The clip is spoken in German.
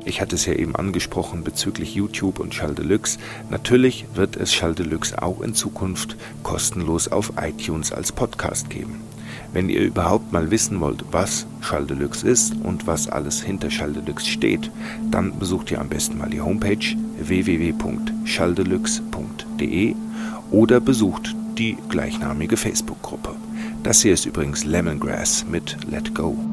Ich hatte es ja eben angesprochen bezüglich YouTube und Schall Deluxe. Natürlich wird es Schall Deluxe auch in Zukunft kostenlos auf iTunes als Podcast geben. Wenn ihr überhaupt mal wissen wollt, was Schall Deluxe ist und was alles hinter Schall Deluxe steht, dann besucht ihr am besten mal die Homepage www.schalldeluxe.de oder besucht die gleichnamige Facebook-Gruppe. Das hier ist übrigens Lemongrass mit Let Go.